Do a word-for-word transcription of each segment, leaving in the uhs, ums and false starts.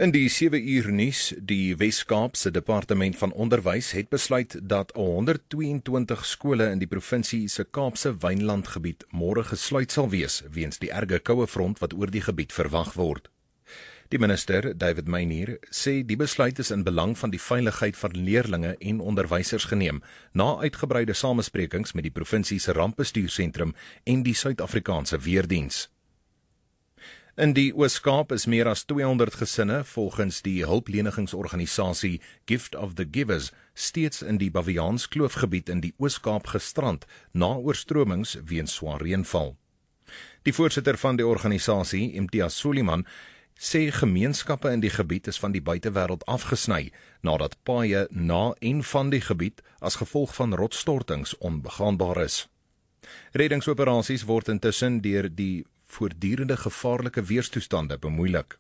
In die sewe uur nuus, die Wes-Kaap se Departement van Onderwys het besluit dat honderd tweeëntwintig skole in die provinsie se Kaapse Wynlandgebied môre gesluit sal wees weens die erge koue front wat oor die gebied verwag word. Die minister, David Meinier, sê die besluit is in belang van die veiligheid van leerlinge en onderwysers geneem, na uitgebreide samesprekings met die provinsie se rampbestuursentrum en die Suid-Afrikaanse Weerdiens. In die Oos-Kaap is meer as tweehonderd gesinne volgens die hulplenigingsorganisasie Gift of the Givers steeds in die Baviaans Kloofgebied in die Oos-Kaap gestrand na oorstromings weens swaar reënval. Die voorsitter van die organisasie, Imtiaz Suliman, sê gemeenskappe in die gebied is van die buitewêreld afgesny nadat paaie na en van die gebied as gevolg van rotsstortings onbegaanbaar is. Reddingsoperasies word intussen deur die voortdurende gevaarlike weerstoestande bemoeilik.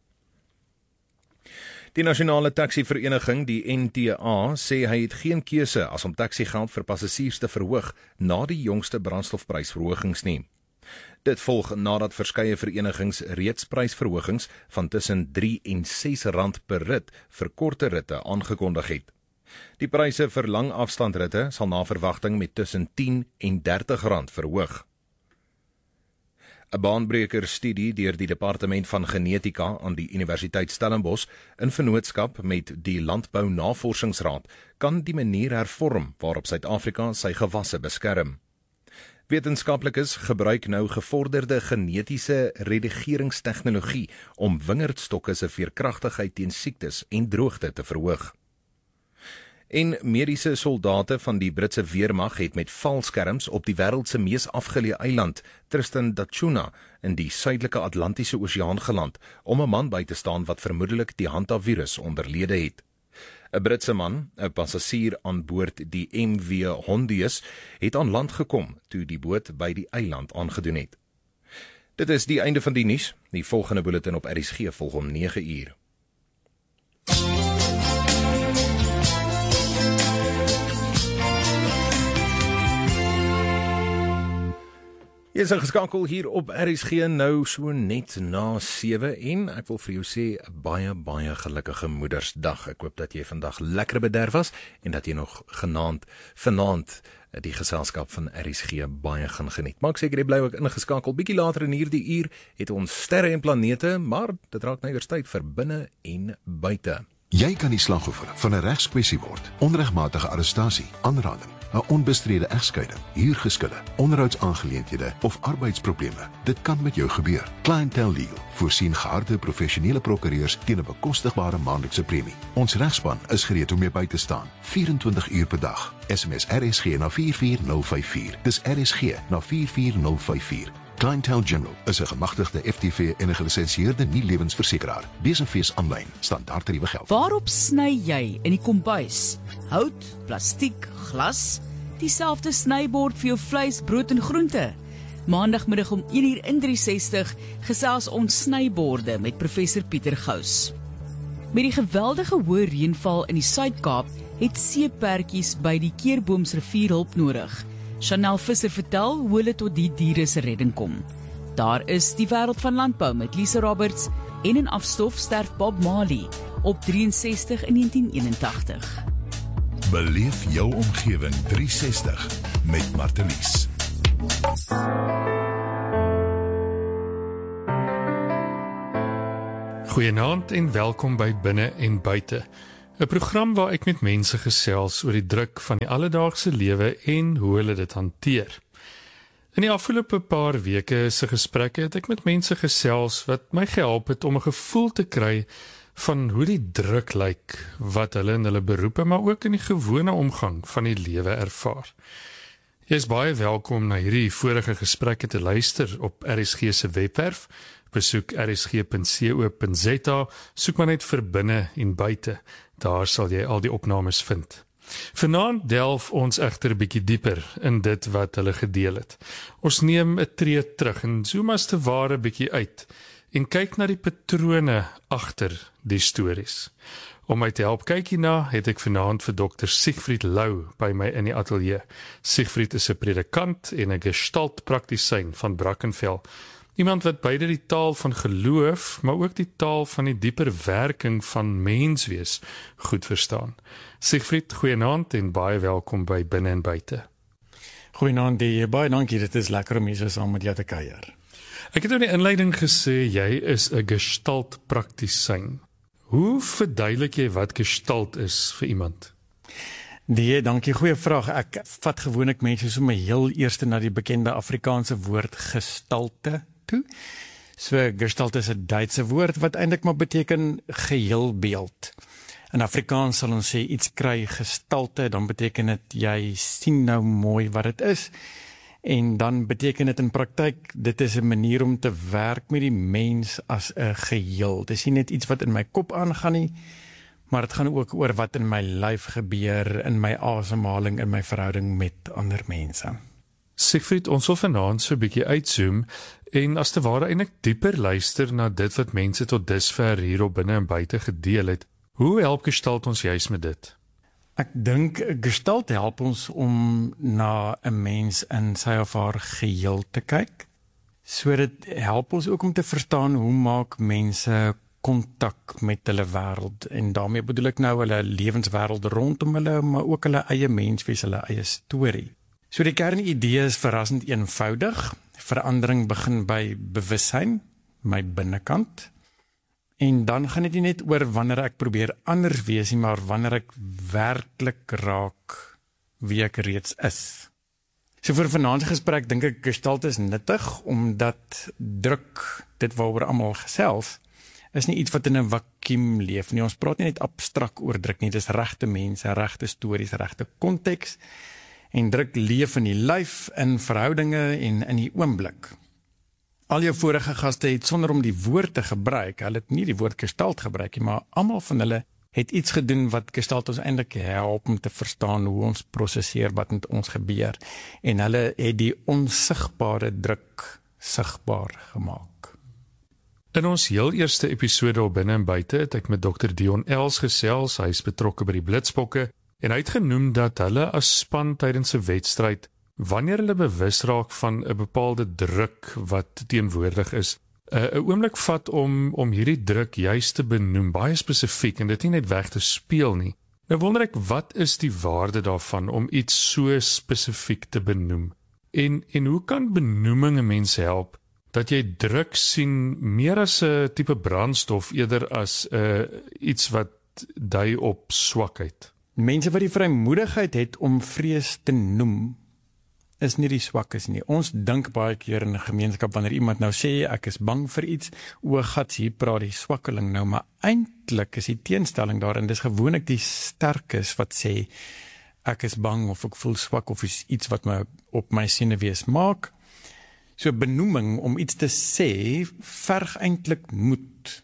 Die Nasionale Taxi-vereniging, die N T A, sê hy het geen keuse as om taxigeld vir passasiers te verhoog na die jongste brandstofprysverhogings nie. Dit volg nadat verskeie verenigings reeds prysverhogings van tussen drie en ses rand per rit vir korte ritte aangekondig het. Die pryse vir langafstandritte sal na verwagting met tussen tien en dertig rand verhoog. 'n Baanbreker studie deur die Departement van Genetika aan die Universiteit Stellenbosch in vennootskap met die Landbou Navorsingsraad kan die manier hervorm waarop Suid-Afrika sy gewasse beskerm. Wetenskaplikes gebruik nou gevorderde genetiese redigeringstegnologie om wingerdstokke se veerkragtigheid teen siektes en droogte te verhoog. En mediese soldate van die Britse weermag het met valskerms op die wêreld se mees afgeleë eiland, Tristan da Cunha, in die suidelike Atlantiese Oseaan geland om 'n man by te staan wat vermoedelik die hantavirus onderlede het. 'n Britse man, 'n passasier aan boord die M V Hondius, het aan land gekom toe die boot by die eiland aangedoen het. Dit is die einde van die nuus. Die volgende bulletin op R S G volg om nege uur. Jy is geskakel hier op R S G nou so net na sewe en ek wil vir jou sê baie, baie gelukkige Moedersdag. Ek hoop dat jy vandag lekker bederf was en dat jy nog genaamd vanaand die geselskap van R S G baie gaan geniet. Maak seker jy bly ook ingeskakel. Bietjie later in hierdie uur het ons sterre en planete, maar dit raak nou eers tyd vir binne en buite. Jy kan die slagoffer van 'n regskwessie word. Onregmatige arrestasie, aanranding, 'n onbestrede egskeiding, huurgeskille, onderhoudsaangeleenthede of arbeidsprobleme. Dit kan met jou gebeur. Clientele Legal voorsien geharde professionele prokureurs teen 'n bekostigbare maandelikse premie. Ons regspan is gereed om jou by te staan, vyf-en-twintig uur per dag. S M S R S G na vier vier nul vyf vier. Dis R S G na vier vier nul vyf vier. Clientele General is 'n gemagtigde F T V en 'n gelisensieerde nie-lewensversekeraar. Wees en fees aanlyn, standaard tariewe geld. Waarop sny jy in die kombuis? Hout, plastiek, glas? Dieselfde snybord vir jou vleis, brood en groente? Maandagmiddag om een uur in drie sestig gesels ons snyborde met professor Pieter Gous. Met die geweldige hoë reënval in die Suid-Kaap het seeperdjies by die Keurboomsrivier hulp nodig. Chanel Visser vertel hoe hulle tot die diere se redding kom. Daar is die wêreld van landbou met Lisa Roberts en in afstof sterf Bob Marley op drieënsestig in negentien eenentagtig. Beleef jou omgewing drie sestig met Martelies. Goeienaand en welkom by Binne en Buite. 'n Program waar ek met mense gesels oor die druk van die alledaagse lewe en hoe hulle dit hanteer. In die afgelope paar weke se gesprekke het ek met mense gesels wat my gehelp het om 'n gevoel te kry van hoe die druk lyk wat hulle in hulle beroepe, maar ook in die gewone omgang van die lewe ervaar. Jy is baie welkom na hierdie vorige gesprekke te luister op R S G se webwerf. Besoek r s g punt co punt z a, soek maar net vir binne en buite. Daar sal jy al die opnames vind. Vanaand delf ons egter 'n bietjie dieper in dit wat hulle gedeel het. Ons neem 'n tree terug en zoom as te ware bietjie uit en kyk na die patrone agter die stories. Om my te help kyk hierna, het ek vanaand vir dokter Siegfried Lou by my in die ateljee. Siegfried is 'n predikant en 'n gestalt praktisyn van Brackenfell. Iemand wat beide die taal van geloof, maar ook die taal van die dieper werking van menswees goed verstaan. Siegfried, goeienaand en baie welkom by Binne en Buite. Goeienaand, die baie dankie, dit is lekker om hier so saam met jou te kuier. Ek het in die inleiding gesê, jy is 'n gestalt praktisyn. Hoe verduidelik jy wat gestalt is vir iemand? Die, dankie, goeie vraag. Ek vat gewoonlik mense sommer heel eerste na die bekende Afrikaanse woord gestalte toe. So, gestalt is 'n Duitse woord wat eintlik maar beteken geheelbeeld. In Afrikaans sal ons sê iets kry gestalte, dan beteken dit jy sien nou mooi wat dit is. En dan beteken dit in praktyk, dit is 'n manier om te werk met die mens as 'n geheel. Dit is nie net iets wat in my kop aangaan nie, maar dit gaan ook oor wat in my lyf gebeur, in my asemhaling, in my verhouding met ander mense. Siegfried, ons wil vanaand so 'n bietjie uitzoom en as te ware eintlik dieper luister na dit wat mense tot dusver hier op Binne en Buite gedeel het. Hoe help gestalt ons juis met dit? Ek dink gestalt help ons om na 'n mens in sy of haar geheel te kyk. So dit help ons ook om te verstaan hoe maak mense kontak met hulle wêreld, en daarmee bedoel ek nou hulle lewenswêreld rondom hulle, maar ook hulle eie menswees, hulle eie storie. So die kernidee is verrassend eenvoudig. Verandering begin by bewussyn, my binnekant. En dan gaan dit nie net oor wanneer ek probeer anders wees nie, maar wanneer ek werklik raak wie ek reeds is. So vir vanaand se gesprek dink ek gestalt is nuttig, omdat druk, dit waaroor almal gesels, is nie iets wat in 'n vakuum leef nie. Ons praat nie net abstrak oor druk nie, dis regte mense, regte stories, regte konteks. En druk leef in die lyf, in verhoudinge en in die oomblik. Al jou vorige gaste het sonder om die woord te gebruik, hulle het nie die woord gestalt gebruik nie, maar almal van hulle het iets gedoen wat gestalt ons eintlik help om te verstaan hoe ons prosesseer wat met ons gebeur. En hulle het die onsigbare druk sigbaar gemaak. In ons heel eerste episode op Binne en Buite het ek met dokter Dion Els gesels, hy is betrokke by die Blitsbokke, en hy het genoem dat hulle as span tydens 'n wedstryd, wanneer hulle bewus raak van 'n bepaalde druk wat teenwoordig is, 'n oomblik vat om om hierdie druk juis te benoem, baie spesifiek, en dit nie net weg te speel nie. Nou wonder ek, wat is die waarde daarvan om iets so spesifiek te benoem? En en hoe kan benoeming 'n mens help dat jy druk sien meer as 'n tipe brandstof eerder as 'n uh, iets wat dui op swakheid? Mense wat die vrymoedigheid het om vrees te noem, is nie die swakkes nie. Ons dink baie keer in 'n gemeenskap wanneer iemand nou sê ek is bang vir iets, o gats, hier praat die swakkeling nou, maar eintlik is die teenstelling daarin, dis gewoonlik die sterkes wat sê ek is bang of ek voel swak of is iets wat my op my senuwees maak. So benoeming om iets te sê verg eintlik moed.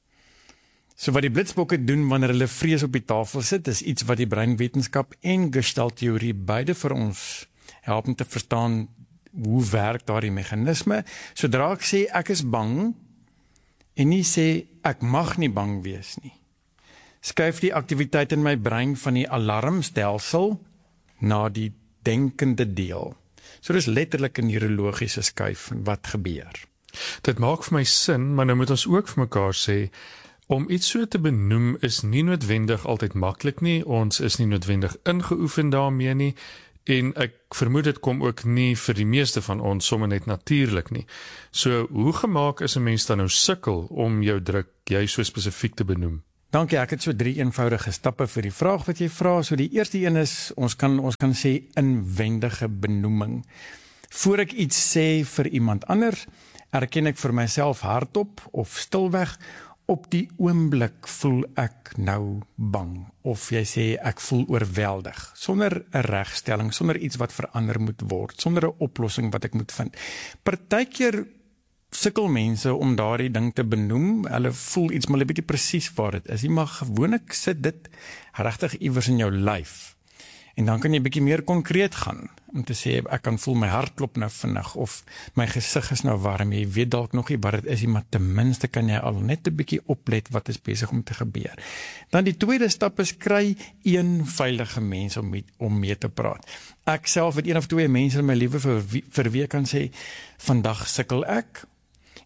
So wat die Blitsbokke doen wanneer hulle vrees op die tafel sit, is iets wat die breinwetenskap en gestaltteorie beide vir ons help om te verstaan hoe werk daardie meganisme. Sodra ek sê ek is bang en nie sê ek mag nie bang wees nie, skuif die aktiwiteit in my brein van die alarmstelsel na die denkende deel. So dis letterlik 'n neurologiese skuif wat gebeur. Dit maak vir my sin, maar nou moet ons ook vir mekaar sê, om iets so te benoem is nie noodwendig altyd maklik nie, ons is nie noodwendig ingeoefen daarmee nie, en ek vermoed dit kom ook nie vir die meeste van ons sommer net natuurlik nie. So, hoe gemaak is 'n mens dan nou sukkel om jou druk jy so spesifiek te benoem? Dankie, ek het so drie eenvoudige stappe vir die vraag wat jy vra. So die eerste een is, ons kan ons kan sê inwendige benoeming. Voor ek iets sê vir iemand anders, erken ek vir myself hardop of stilweg, op die oomblik voel ek nou bang, of jy sê ek voel oorweldig, sonder 'n regstelling, sonder iets wat verander moet word, sonder 'n oplossing wat ek moet vind. Partykeer sukkel mense om daardie ding te benoem, hulle voel iets, maar hulle weet nie presies waar dit is, maar gewoonlik sit dit regtig iewers in jou lyf. En dan kan jy 'n bietjie meer konkreet gaan, om te sê, ek kan voel my hart klop nou vinnig, of my gesig is nou warm, jy weet dalk nog nie wat dit is, maar ten minste kan jy al net 'n bietjie oplet wat is besig om te gebeur. Dan die tweede stap is, kry een veilige mens om mee, om mee te praat. Ek self het een of twee mense in my lewe vir wie, vir wie ek kan sê, vandag sukkel ek,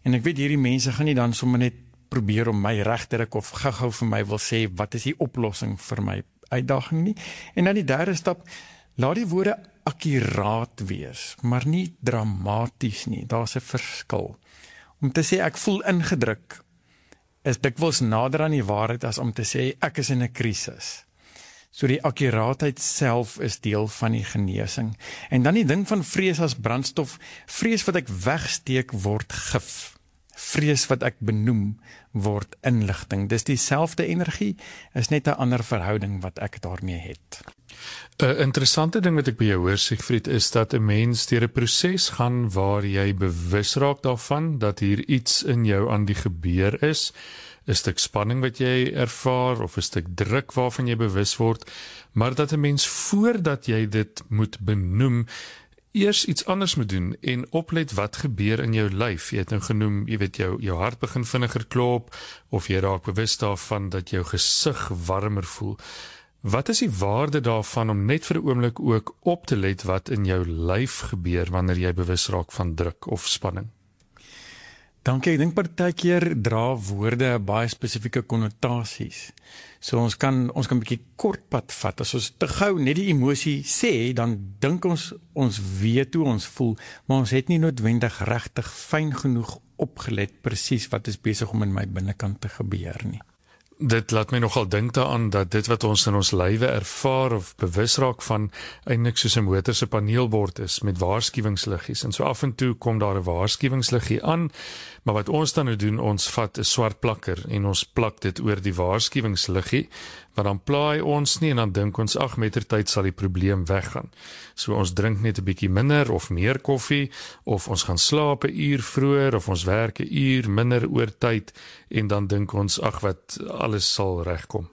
En ek weet hierdie mense gaan nie dan sommer net probeer om my reg te ruk of gou-gou vir my wil sê wat is die oplossing vir my uitdaging nie. En dan die derde stap, laat die woorde akkuraat wees, maar nie dramaties nie. Daar's 'n verskil. Om te sê ek voel ingedruk is dikwels nader aan die waarheid as om te sê ek is in 'n krisis. So die akkuraatheid self is deel van die genesing. En dan die ding van vrees as brandstof, vrees wat ek wegsteek word gif. Vrees wat ek benoem word inligting. Dis dieselfde energie, is net 'n ander verhouding wat ek daarmee het. 'n Interessante ding wat ek by jou hoor, Siegfried, is dat 'n mens deur 'n proses gaan waar jy bewus raak daarvan dat hier iets in jou aan die gebeur is, 'n stuk spanning wat jy ervaar of 'n stuk druk waarvan jy bewus word, maar dat 'n mens voordat jy dit moet benoem, eers iets anders moet doen en oplet wat gebeur in jou lyf. Jy het nou genoem, jy weet jou jou hart begin vinniger klop of jy raak bewus daarvan dat jou gesig warmer voel. Wat is die waarde daarvan om net vir 'n oomblik ook op te let wat in jou lyf gebeur wanneer jy bewus raak van druk of spanning? Dankie, ek dink partykeer dra woorde baie spesifieke konnotasies. So ons kan ons kan 'n bietjie kortpad vat. As ons te gou net die emosie sê, dan dink ons ons weet hoe ons voel, maar ons het nie noodwendig regtig fyn genoeg opgelet presies wat is besig om in my binnekant te gebeur nie. Dit laat my nogal dink daaraan dat dit wat ons in ons lywe ervaar of bewus raak van eintlik soos 'n motor se paneelbord is met waarskuwingsliggies. En so af en toe kom daar 'n waarskuwingsliggie aan, maar wat ons dan nou doen, ons vat 'n swart plakker en ons plak dit oor die waarskuwingsliggie, maar dan plaai ons nie en dan dink ons ag mettertyd sal die probleem weggaan. So ons drink net 'n bietjie minder of meer koffie of ons gaan slaap 'n uur vroeër of ons werk 'n uur minder oor tyd en dan dink ons ag wat alles sal regkom.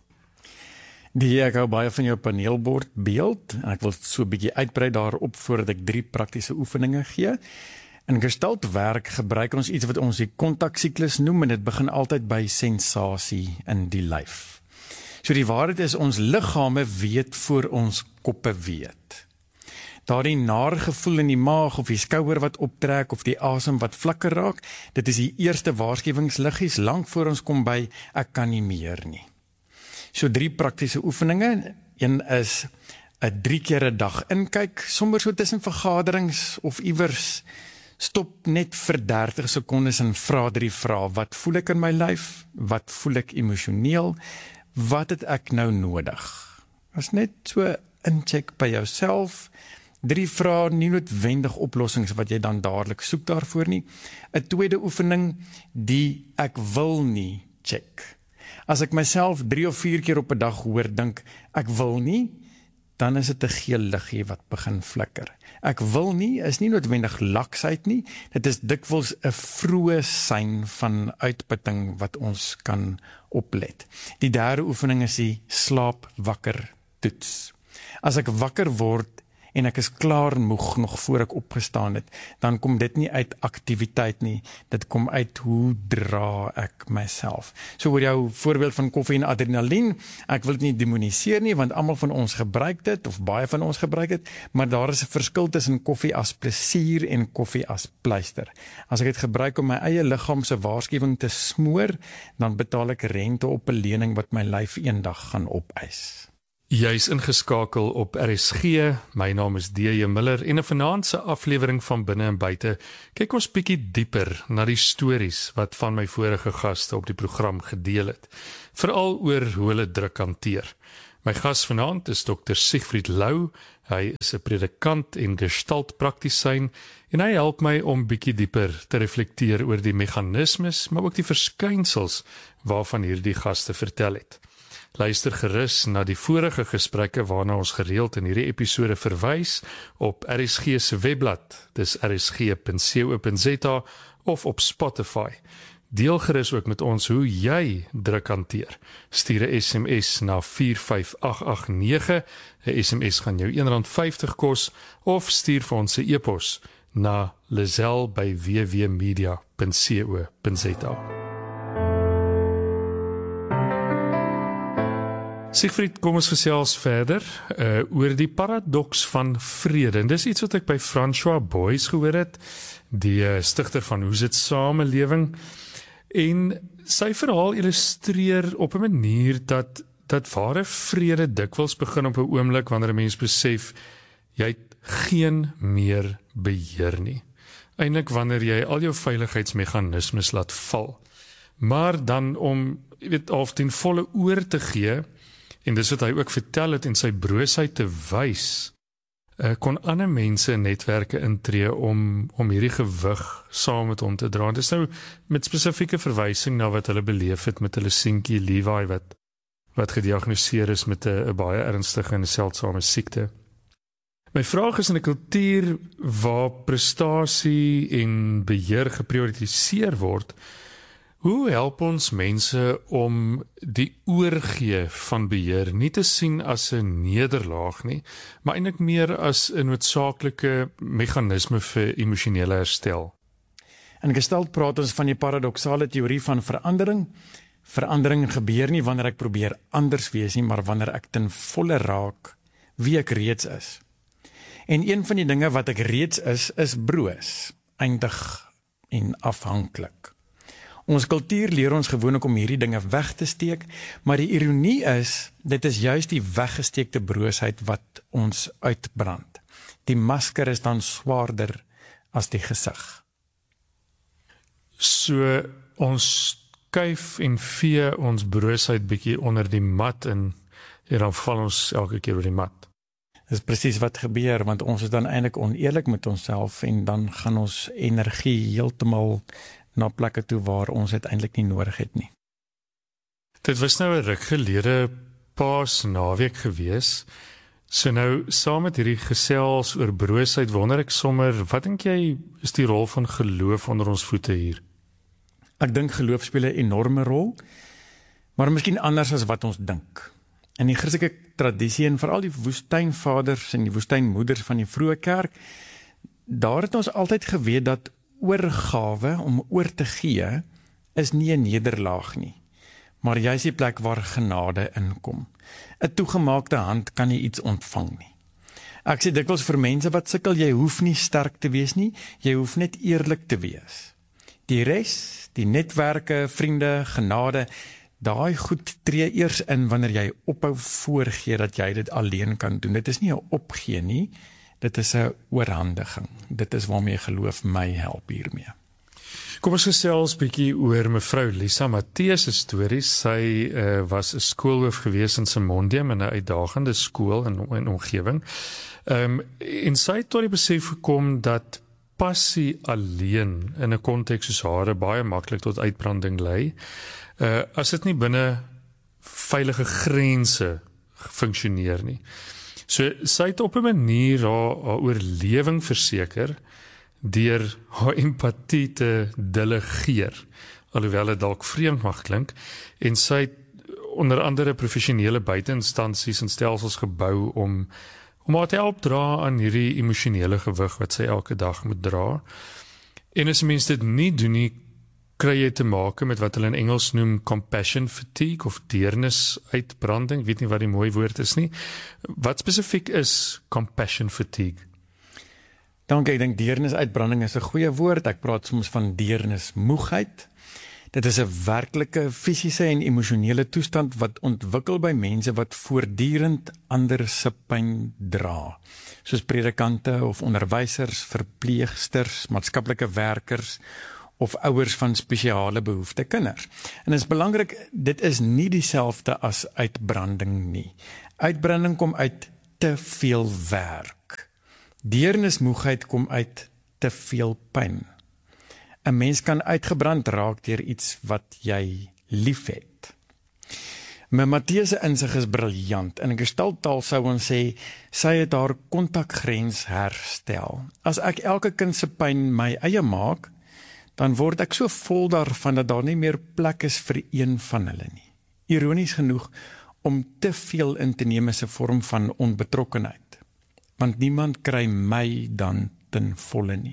Die ek hou baie van jou paneelbord beeld en ek wil so 'n bietjie uitbrei daarop voordat ek drie praktiese oefeninge gee. In gestaltwerk gebruik ons iets wat ons die kontaksiklus noem en dit begin altyd by sensasie in die lyf. So die waarheid is ons liggame weet voor ons koppe weet. Daardie nare gevoel in die maag of die skouer wat optrek of die asem wat vlakker raak, dit is die eerste waarskuwingsliggies lank voor ons kom by ek kan nie meer nie. So drie praktiese oefeninge, een is 'n drie keer 'n dag inkyk, sommer so tussen vergaderings of iewers, stop net vir dertig sekondes en vra drie vrae, wat voel ek in my lyf, wat voel ek emosioneel, wat het ek nou nodig? As net so incheck by jouself, drie vrae, nie noodwendig oplossings wat jy dan dadelik soek daarvoor nie. 'n Tweede oefening, die ek wil nie check. As ek myself drie of vier keer op 'n dag hoor dink, ek wil nie, dan is dit 'n geel liggie wat begin flikker. Ek wil nie is nie noodwendig laksheid nie, dit is dikwels 'n vroeë sein van uitputting wat ons kan oplet. Die derde oefening is die slaap wakker toets. As ek wakker word en ek is klaar moeg nog voor ek opgestaan het, dan kom dit nie uit aktiwiteit nie, dit kom uit hoe dra ek myself. So oor jou voorbeeld van koffie en adrenalien, ek wil dit nie demoniseer nie, want almal van ons gebruik dit, of baie van ons gebruik dit, maar daar is 'n verskil tussen koffie as plesier en koffie as pleister. As ek dit gebruik om my eie liggaam se waarskuwing te smoor, dan betaal ek rente op 'n lening wat my lyf eendag gaan opeis. Jy is ingeskakel op R S G, my naam is D J Miller en in vanaand se aflewering van Binne en Buite kyk ons bietjie dieper na die stories wat van my vorige gaste op die program gedeel het, veral oor hoe hulle druk hanteer. My gas vanaand is dokter Siegfried Lou, hy is 'n predikant en gestaltpraktisyn en hy help my om bietjie dieper te reflekteer oor die meganismes, maar ook die verskynsels waarvan hierdie gaste vertel het. Luister gerus na die vorige gesprekke waarna ons gereeld in hierdie episode verwys op R S G se webblad, dis r s g punt co punt z a of op Spotify. Deel gerus ook met ons hoe jy druk hanteer. Stuur 'n S M S na vier vyf agt agt nege, 'n S M S gaan jou een rand vyftig kos, of stuur vir ons 'n e-pos na lazel by w w media punt co punt z a. Siegfried, kom ons gesels verder uh, oor die paradoks van vrede. En dis iets wat ek by François Boyce gehoor het, die uh, stigter van Hoe sit samelewing. En sy verhaal illustreer op 'n manier dat dat ware vrede dikwels begin op 'n oomblik wanneer 'n mens besef jy het geen meer beheer nie. Eindelik wanneer jy al jou veiligheidsmeganismes laat val. Maar dan om, jy weet, of ten volle oor te gee, en dis wat hy ook vertel het en sy broosheid te wys, uh, kon ander mense in netwerke intree om, om hierdie gewig saam met hom te dra. En dis nou met spesifieke verwysing na wat hulle beleef het met hulle seentjie Levi, wat, wat gediagnoseer is met 'n baie ernstige en seldsame siekte. My vraag is, in 'n kultuur waar prestasie en beheer geprioritiseer word, hoe help ons mense om die oorgee van beheer nie te sien as 'n nederlaag nie, maar eintlik meer as 'n noodsaaklike meganisme vir emosionele herstel? In Gestalt praat ons van die paradoksale teorie van verandering. Verandering gebeur nie wanneer ek probeer anders wees nie, maar wanneer ek ten volle raak wie ek reeds is. En een van die dinge wat ek reeds is, is broos, eindig en afhanklik. Ons kultuur leer ons gewoonlik om hierdie dinge weg te steek, maar die ironie is, dit is juist die weggesteekte broosheid wat ons uitbrand. Die masker is dan swaarder as die gesig. So, ons skuif en vee ons broosheid bietjie onder die mat en, en dan val ons elke keer oor die mat. Dis presies wat gebeur, want ons is dan eintlik oneerlik met onsself en dan gaan ons energie heeltemal na plekke toe waar ons dit eintlik nie nodig het nie. Dit was nou 'n ruk gelede Paasnaweek gewees. So nou, saam met hierdie gesels oor broosheid, wonder ek sommer, wat dink jy is die rol van geloof onder ons voete hier? Ek dink geloof speel 'n enorme rol, maar miskien anders as wat ons dink. In die Christelike tradisie en veral die woestynvaders en die woestynmoeders van die vroeë kerk, daar het ons altyd geweet dat oorgawe om oor te gee is nie 'n nederlaag nie, maar juist die plek waar genade inkom. 'n Toegemaakte hand kan nie iets ontvang nie. Ek sê dikwels vir mense wat sukkel, jy hoef nie sterk te wees nie, jy hoef net eerlik te wees. Die res, die netwerke, vriende, genade, daai goed tree eers in wanneer jy ophou voorgee dat jy dit alleen kan doen. Dit is nie 'n opgee nie, dit is 'n oorhandiging. Dit is waarmee geloof my help hiermee. Kom ons gesels bietjie oor mevrou Lisa Matthees se stories. Sy uh, was 'n skoolhoof gewees in Simondium, in 'n uitdagende skool in 'n omgewing. Um, en sy het tot die besef gekom dat passie alleen in 'n konteks soos hare baie maklik tot uitbranding lei. Uh, as dit nie binne veilige grense funksioneer nie. So sy het op 'n manier haar, haar oorlewing verseker deur haar empatie te delegeer, alhoewel dit dalk vreemd mag klink, en sy het onder andere professionele buiteinstansies en stelsels gebou om om haar te help dra aan hierdie emosionele gewig wat sy elke dag moet dra. En as mens dit nie doen nie, kry jy te maak met wat hulle in Engels noem compassion fatigue of deernis-uitbranding. Ek weet nie wat die mooi woord is nie. Wat spesifiek is compassion fatigue? Dankie, ek dink deernis-uitbranding is 'n goeie woord. Ek praat soms van deernismoegheid. Dit is 'n werklike fisiese en emosionele toestand wat ontwikkel by mense wat voortdurend ander se pyn dra, soos predikante of onderwysers, verpleegsters, maatskaplike werkers of ouers van spesiale behoefte kinders. En dit is belangrik, dit is nie dieselfde as uitbranding nie. Uitbranding kom uit te veel werk. Deernismoegheid kom uit te veel pyn. 'n Mens kan uitgebrand raak deur iets wat jy liefhet. My Matthees se insig is briljant. In 'n gestalttaal sou ons sê, sy het haar kontakgrens herstel. As ek elke kind se pyn my eie maak, dan word ek so vol daarvan dat daar nie meer plek is vir een van hulle nie. Ironies genoeg, om te veel in te neem is 'n vorm van onbetrokkenheid, want niemand kry my dan ten volle nie.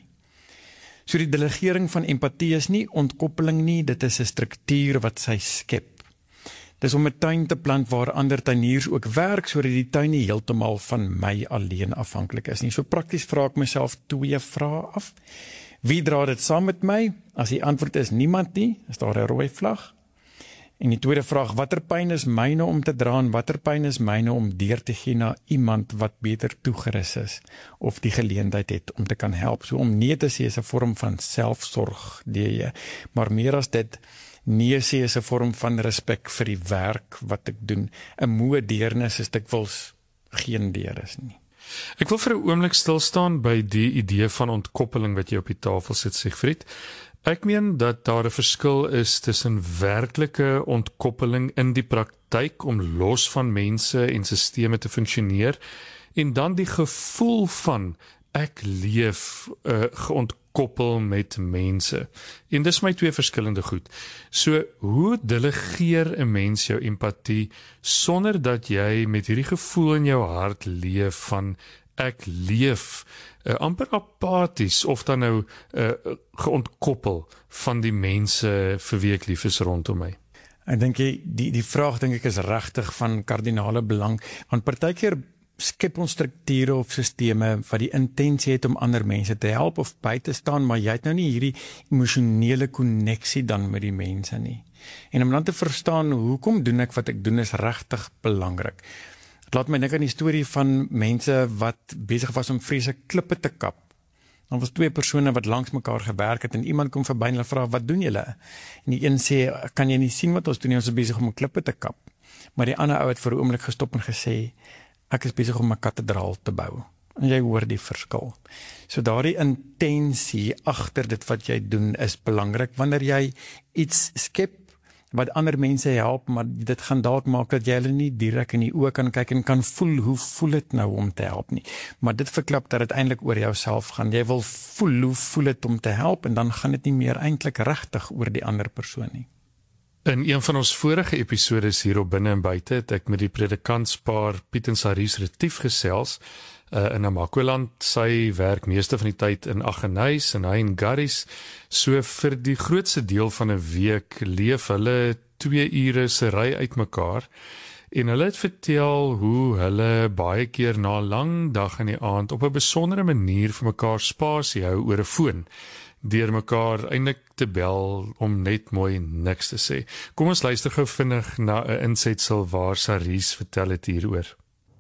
So die delegering van empatie is nie ontkoppeling nie, dit is 'n struktuur wat sy skep. Dis om 'n tuin te plant waar ander tuiniers ook werk, sodat die tuin nie heeltemal van my alleen afhanklik is nie. So prakties vra ek myself twee vrae af. Wie dra dit saam met my? As die antwoord is niemand nie, is daar 'n rooi vlag. En die tweede vraag, watter pyn is myne om te dra en watter pyn is myne om deur te gee na iemand wat beter toegerus is of die geleentheid het om te kan help. So om nee te sê is 'n vorm van selfsorg, die, maar meer as dit, nee sê is 'n vorm van respek vir die werk wat ek doen. 'n Moe deernis is dikwels geen deur is nie. Ek wil vir 'n oomblik stil staan by die idee van ontkoppeling wat jy op die tafel sit, Siegfried. Ek meen dat daar 'n verskil is tussen werklike ontkoppeling in die praktyk om los van mense en sisteme te funksioneer en dan die gevoel van ek leef uh, geontkoppel met mense. En dis my twee verskillende goed. So, hoe delegeer 'n mens jou empatie sonder dat jy met hierdie gevoel in jou hart leef van ek leef uh, amper apaties of dan nou uh, geontkoppel van die mense vir wie ek lief is rondom my? Ek dink die die vraag dink ek is regtig van kardinale belang, want partykeer skep ons strukture of sisteme wat die intensie het om ander mense te help of by te staan, maar jy het nou nie hierdie emosionele koneksie dan met die mense nie. En om dan te verstaan hoekom doen ek wat ek doen is regtig belangrik. Het laat my dink aan die storie van mense wat besig was om vreeslike klippe te kap. Dan was twee persone wat langs mekaar gewerk het en iemand kom verby en hulle vra, wat doen julle? En die een sê, kan jy nie sien wat ons doen nie, ons is besig om klippe te kap. Maar die ander ou het vir 'n oomblik gestop en gesê, ek is besig om 'n kathedraal te bou. En jy hoor die verskil. So daardie intensie agter dit wat jy doen is belangrik. Wanneer jy iets skep wat ander mense help, maar dit gaan dalk maak dat jy hulle nie direk in die oë kan kyk en kan voel, hoe voel dit nou om te help nie. Maar dit verklap dat dit eintlik oor jouself gaan. Jy wil voel, hoe voel dit om te help en dan gaan dit nie meer eintlik regtig oor die ander persoon nie. In een van ons vorige episodes hier op Binne en Buite het ek met die predikantspaar Piet en Saries Retief gesels uh, in Namakoland. Sy werk meeste van die tyd in Aggeneys en hy in Garries. So vir die grootste deel van 'n week leef hulle twee ure se ry uitmekaar. En hulle het vertel hoe hulle baie keer na 'n lang dag in die aand op 'n besondere manier vir mekaar spasie hou oor 'n foon, deur mekaar eintlik te bel om net mooi niks te sê. Kom ons luister gou vinnig na 'n insetsel waar Saries vertel het hieroor.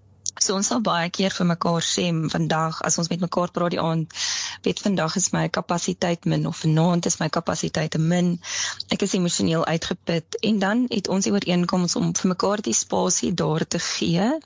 So ons sal baie keer vir mekaar sê, vandag, as ons met mekaar praat die aand, weet vandag is my kapasiteit min, of vanaand is my kapasiteit min, ek is emosioneel uitgeput, en dan het ons die ooreenkoms om vir mekaar die spasie daar te gee.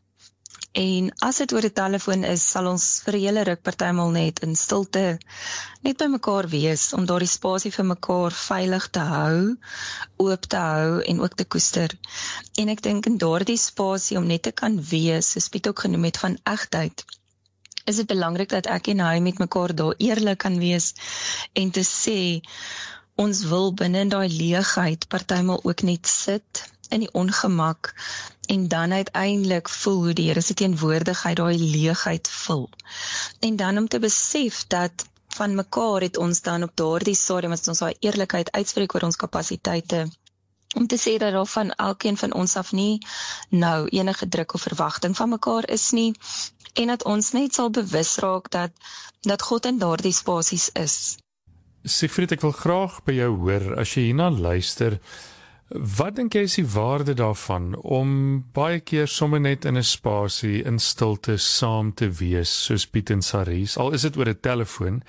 En as dit oor die telefoon is, sal ons vir 'n hele ruk partymal net in stilte net by mekaar wees, om daardie spasie vir mekaar veilig te hou, oop te hou en ook te koester. En ek dink in daardie spasie om net te kan wees, soos Piet ook genoem het, van egtheid, is dit belangrik dat ek en hy met mekaar daar eerlik kan wees en te sê, ons wil binne in daai leegheid partymal ook net sit, in die ongemak, en dan uiteindelik voel hoe die Here se teenwoordigheid daai leegheid vul. En dan om te besef dat van mekaar het ons dan op daardie stadium, as ons daai eerlikheid uitspreek oor ons kapasiteite, om te sê dat daar van elkeen van ons af nie nou enige druk of verwagting van mekaar is nie, en dat ons net sal bewus raak dat, dat God in daardie spasies is. Siegfried, ek wil graag by jou hoor, as jy hierna luister, wat dink jy is die waarde daarvan om baie keer sommer net in 'n spasie in stilte saam te wees, soos Piet en Saries, al is dit oor 'n telefoon,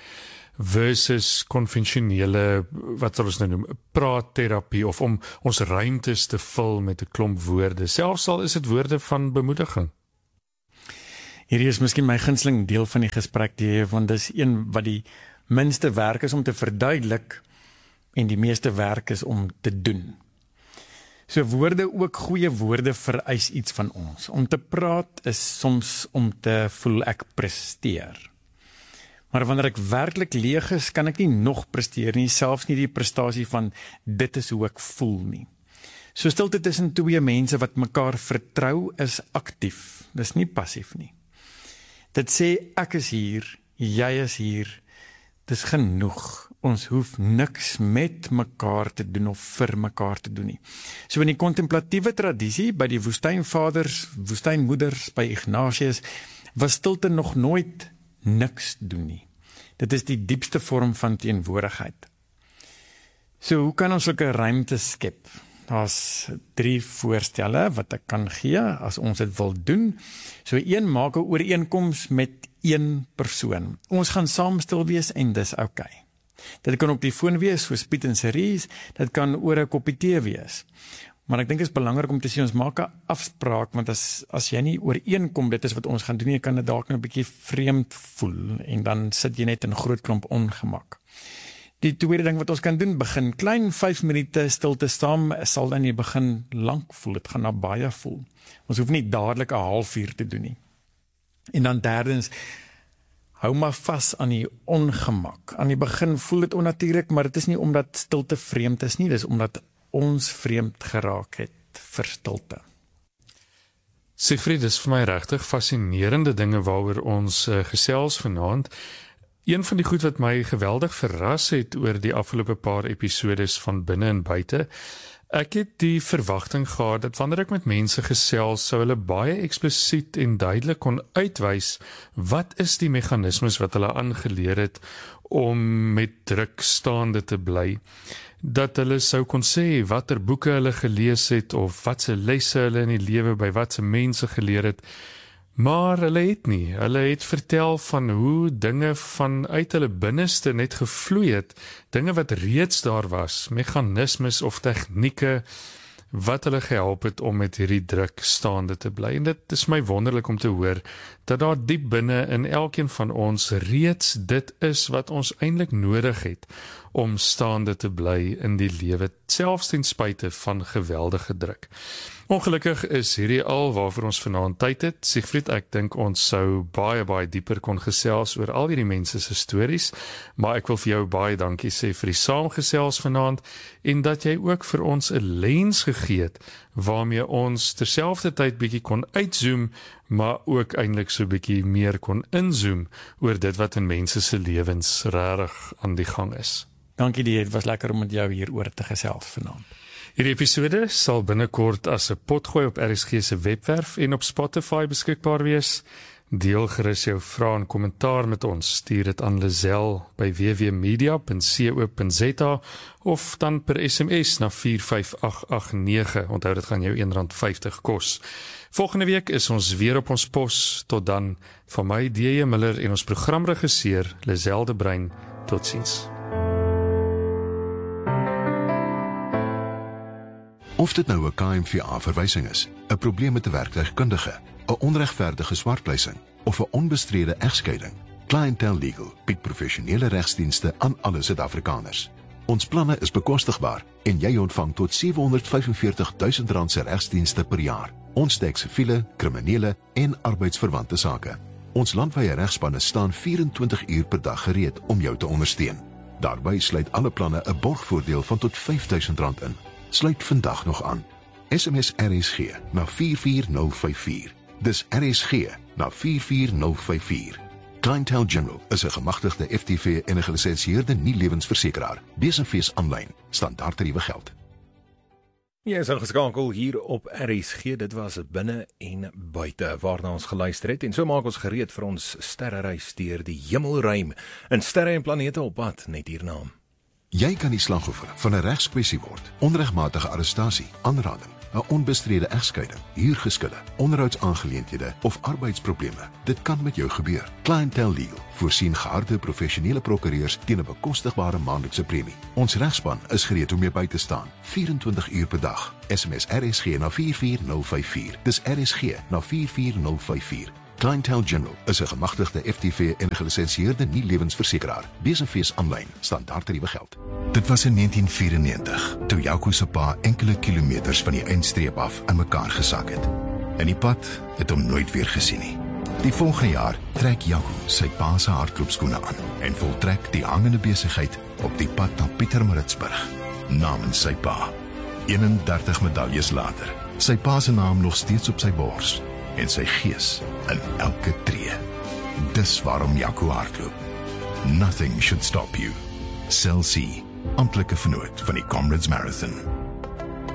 versus konvensionele, wat sal ons nou noem, praatterapie, of om ons ruimtes te vul met 'n klomp woorde, selfs al is dit woorde van bemoediging? Hierdie is miskien my gunsteling deel van die gesprek, die, want dis een wat die minste werk is om te verduidelik, en die meeste werk is om te doen. So woorde, ook goeie woorde, vereis iets van ons. Om te praat is soms om te voel ek presteer. Maar wanneer ek werklik leeg is, kan ek nie nog presteer nie, selfs nie die prestasie van dit is hoe ek voel nie. So stilte tussen twee mense wat mekaar vertrou is aktief, dis nie passief nie. Dit sê ek is hier, jy is hier, dis genoeg Ons hoef niks met mekaar te doen of vir mekaar te doen nie. So in die kontemplatiewe tradisie, by die woestynvaders, woestynmoeders, by Ignatius, was stilte nog nooit niks doen nie. Dit is die diepste vorm van teenwoordigheid. So hoe kan ons sulke ruimte skep? Daar's drie voorstelle wat ek kan gee as ons dit wil doen. So een, maak 'n ooreenkoms met een persoon. Ons gaan saam stil wees en dis okay. Dit kan op die foon wees, soos Piet en Cerise, dit kan oor 'n koppie tee wees. Maar ek dink dit is belangrik om te sê, ons maak 'n afspraak, want as, as jy nie ooreenkom, dit is wat ons gaan doen, jy kan dit dalk nou 'n bietjie vreemd voel, en dan sit jy net in 'n groot klomp ongemak. Die tweede ding wat ons kan doen, begin klein, vyf minute stilte saam, sal dan nie begin lank voel, dit gaan na baie voel. Ons hoef nie dadelik 'n halfuur te doen nie. En dan derdens, hou maar vas aan die ongemak. Aan die begin voel dit onnatuurlik, maar dit is nie omdat stilte vreemd is nie, dis omdat ons vreemd geraak het vir stilte. Siegfried, dis vir my regtig fascinerende dinge waaroor ons uh, gesels vanaand. Een van die goed wat my geweldig verras het oor die afgelope paar episodes van Binne en Buite, ek het die verwagting gehad dat wanneer ek met mense gesels, sou hulle baie eksplisiet en duidelik kon uitwys wat is die meganismes wat hulle aangeleer het om met druk staande te bly. Dat hulle sou kon sê watter boeke hulle gelees het of watse lesse hulle in die lewe by watse mense geleer het. Maar hulle het nie, hulle het vertel van hoe dinge vanuit hulle binneste net gevloei het, dinge wat reeds daar was, meganismes of tegnieke, wat hulle gehelp het om met hierdie druk staande te bly. En dit is my wonderlik om te hoor, dat daar diep binne in elkeen van ons reeds dit is wat ons eintlik nodig het, om staande te bly in die lewe, selfs ten spyte van geweldige druk. Ongelukkig is hierdie al waarvoor ons vanaand tyd het. Siegfried, ek dink ons sou baie, baie dieper kon gesels oor al hierdie mense se stories, maar ek wil vir jou baie dankie sê vir die saamgesels vanaand, en dat jy ook vir ons 'n lens gegee het, waarmee ons terselfdertyd bietjie kon uitzoom, maar ook eintlik so bietjie meer kon inzoom oor dit wat in mense se lewens regtig aan die gang is. Dankie, dit was lekker om met jou hieroor te gesels vanaand. Hierdie episode sal binnekort as 'n potgooi op R S G se webwerf en op Spotify beskikbaar wees. Deel gerus jou vrae en kommentaar met ons. Stuur dit aan Lisel by w w media punt co punt z a of dan per S M S na vier vyf agt agt nege. Onthou, dit gaan jou een rand vyftig kos. Volgende week is ons weer op ons pos. Tot dan, van my D J Miller en ons programregisseur Lisel de Bruin. Totsiens. Of dit nou 'n K M V A-verwysing is, 'n probleem met 'n werktuigkundige, 'n onregverdige swartpleising of 'n onbestrede egskeiding, Clientele Legal bied professionele regsdienste aan alle Suid-Afrikaners. Ons planne is bekostigbaar en jy ontvang tot sewehonderdvyfenveertig duisend rand se regsdienste per jaar. Ons dek siviele, kriminele en arbeidsverwante sake. Ons landwyse regspanne staan vyf-en-twintig uur per dag gereed om jou te ondersteun. Daarby sluit alle planne 'n borgvoordeel van tot vyf duisend rand in. Sluit vandag nog aan. S M S R S G na vier vier nul vyf vier. Dis R S G na vier vier nul vyf vier. Clientele General is 'n gemagtigde F T V en 'n gelisensieerde nie-lewensversekeraar. Besenfees aanlyn. Standaardtariewe geld. Jy is ingeskakel hier op R S G. Dit was Binne en Buite waarna ons geluister het, en so maak ons gereed vir ons sterrereis deur die hemelruim in sterre en planete op pad net hierna. Jy kan die slagoffer van 'n regskwessie word. Onregmatige arrestasie, aanranding, 'n onbestrede egskeiding, huurgeskille, onderhoudsaangeleenthede of arbeidsprobleme. Dit kan met jou gebeur. Clientele Legal voorsien geharde professionele prokureurs teen 'n bekostigbare maandelikse premie. Ons regspan is gereed om jou by te staan, vyf-en-twintig uur per dag. S M S R S G na vier vier nul vyf vier. Dis R S G na vier vier nul vyf vier. Clientele General is 'n gemagtigde F T V en 'n gelisensieerde nie-lewensversekeraar. Besenfees aanlyn. Standaardtariewe geld. Dit was in negentien vyrennegentig, toe Jaco se pa enkele kilometers van die eindstreep af in mekaar gesak het. En die pad het hom nooit weer gesien nie. Die volgende jaar trek Jaco sy pa se hardloopskoene aan en voltrek die hangende besigheid op die pad na Pietermaritzburg, namens sy pa. eenendertig medaljes later, sy pa se naam nog steeds op sy bors en sy gees in elke tree. Dis waarom Jaco hardloop. Nothing should stop you. Cell C, amptelike vennoot van die Comrades Marathon.